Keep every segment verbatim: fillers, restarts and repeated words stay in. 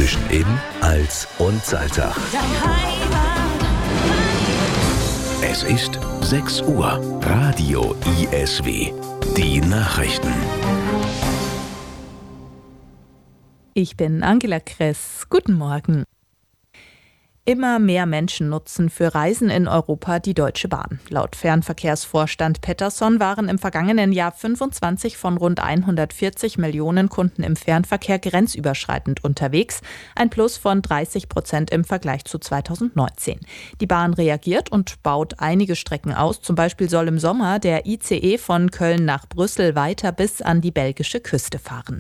zwischen Inn, Als und Salzach. Es ist sechs Uhr. Radio I S W. Die Nachrichten. Ich bin Angela Kress. Guten Morgen. Immer mehr Menschen nutzen für Reisen in Europa die Deutsche Bahn. Laut Fernverkehrsvorstand Pettersson waren im vergangenen Jahr fünfundzwanzig von rund hundertvierzig Millionen Kunden im Fernverkehr grenzüberschreitend unterwegs, ein Plus von dreißig Prozent im Vergleich zu zweitausendneunzehn. Die Bahn reagiert und baut einige Strecken aus. Zum Beispiel soll im Sommer der I C E von Köln nach Brüssel weiter bis an die belgische Küste fahren.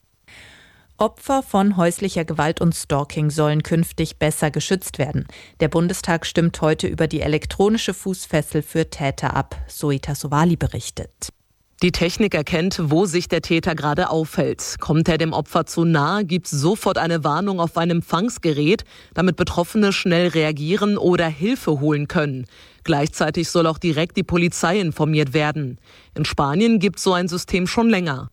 Opfer von häuslicher Gewalt und Stalking sollen künftig besser geschützt werden. Der Bundestag stimmt heute über die elektronische Fußfessel für Täter ab, Zoita Sowali berichtet. Die Technik erkennt, wo sich der Täter gerade aufhält. Kommt er dem Opfer zu nahe, gibt es sofort eine Warnung auf ein Empfangsgerät, damit Betroffene schnell reagieren oder Hilfe holen können. Gleichzeitig soll auch direkt die Polizei informiert werden. In Spanien gibt es so ein System schon länger.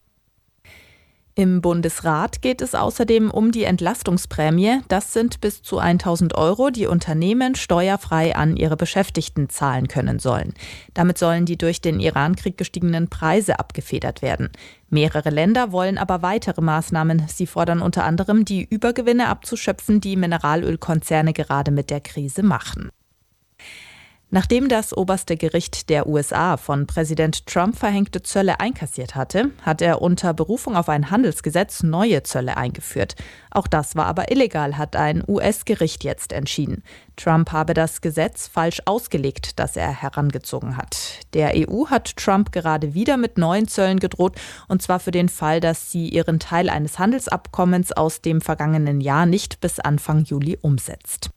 Im Bundesrat geht es außerdem um die Entlastungsprämie. Das sind bis zu tausend Euro, die Unternehmen steuerfrei an ihre Beschäftigten zahlen können sollen. Damit sollen die durch den Irankrieg gestiegenen Preise abgefedert werden. Mehrere Länder wollen aber weitere Maßnahmen. Sie fordern unter anderem, die Übergewinne abzuschöpfen, die Mineralölkonzerne gerade mit der Krise machen. Nachdem das oberste Gericht der U S A von Präsident Trump verhängte Zölle einkassiert hatte, hat er unter Berufung auf ein Handelsgesetz neue Zölle eingeführt. Auch das war aber illegal, hat ein U S-Gericht jetzt entschieden. Trump habe das Gesetz falsch ausgelegt, das er herangezogen hat. Der E U hat Trump gerade wieder mit neuen Zöllen gedroht, und zwar für den Fall, dass sie ihren Teil eines Handelsabkommens aus dem vergangenen Jahr nicht bis Anfang Juli umsetzt.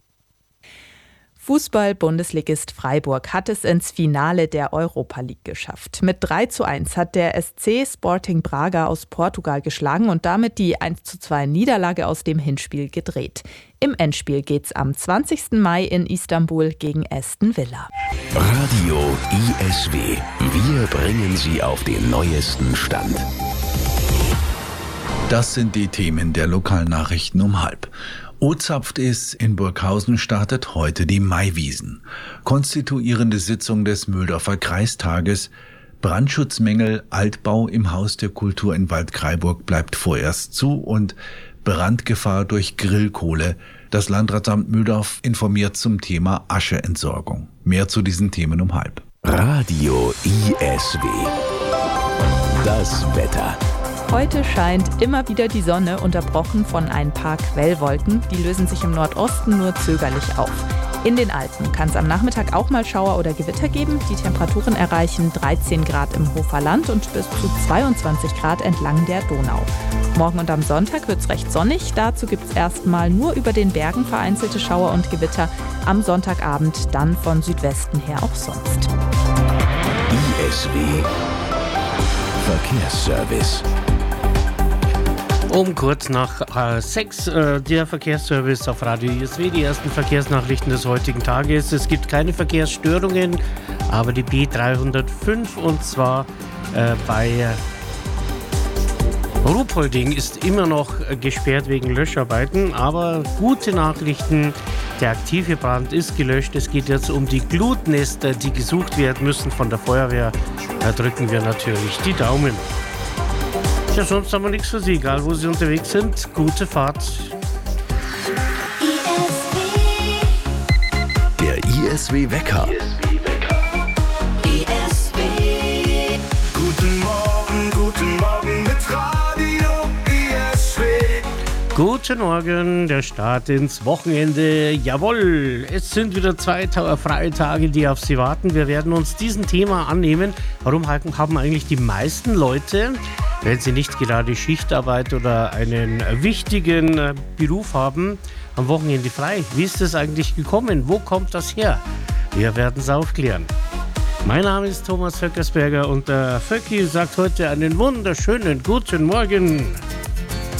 Fußball-Bundesligist Freiburg hat es ins Finale der Europa League geschafft. Mit drei zu eins hat der S C Sporting Braga aus Portugal geschlagen und damit die eins zu zwei Niederlage aus dem Hinspiel gedreht. Im Endspiel geht's am zwanzigsten Mai in Istanbul gegen Aston Villa. Radio I S W. Wir bringen Sie auf den neuesten Stand. Das sind die Themen der Lokalnachrichten um halb. O-Zapft ist, in Burghausen startet heute die Maiwiesen. Konstituierende Sitzung des Mühldorfer Kreistages. Brandschutzmängel, Altbau im Haus der Kultur in Waldkraiburg bleibt vorerst zu und Brandgefahr durch Grillkohle. Das Landratsamt Mühldorf informiert zum Thema Ascheentsorgung. Mehr zu diesen Themen um halb. Radio I S W. Das Wetter. Heute scheint immer wieder die Sonne, unterbrochen von ein paar Quellwolken. Die lösen sich im Nordosten nur zögerlich auf. In den Alpen kann es am Nachmittag auch mal Schauer oder Gewitter geben. Die Temperaturen erreichen dreizehn Grad im Hoferland und bis zu zweiundzwanzig Grad entlang der Donau. Morgen und am Sonntag wird es recht sonnig. Dazu gibt es erstmal nur über den Bergen vereinzelte Schauer und Gewitter. Am Sonntagabend dann von Südwesten her auch sonst. I S W Verkehrsservice. Um kurz nach äh, sechs äh, der Verkehrsservice auf Radio I S W, die ersten Verkehrsnachrichten des heutigen Tages. Es gibt keine Verkehrsstörungen, aber die B dreihundertfünf, und zwar äh, bei Ruhpolding, ist immer noch äh, gesperrt wegen Löscharbeiten. Aber gute Nachrichten, der aktive Brand ist gelöscht. Es geht jetzt um die Glutnester, die gesucht werden müssen von der Feuerwehr. Da drücken wir natürlich die Daumen. Ja, sonst haben wir nichts für Sie, egal wo Sie unterwegs sind. Gute Fahrt. Der I S W-Wecker. I S W. Guten Morgen, guten Morgen mit Radio I S W. Guten Morgen, der Start ins Wochenende. Jawohl, es sind wieder zwei freie Tage, die auf Sie warten. Wir werden uns diesem Thema annehmen. Warum haben eigentlich die meisten Leute, wenn sie nicht gerade Schichtarbeit oder einen wichtigen Beruf haben, am Wochenende frei? Wie ist das eigentlich gekommen? Wo kommt das her? Wir werden es aufklären. Mein Name ist Thomas Höckersberger und der Vöcki sagt heute einen wunderschönen guten Morgen.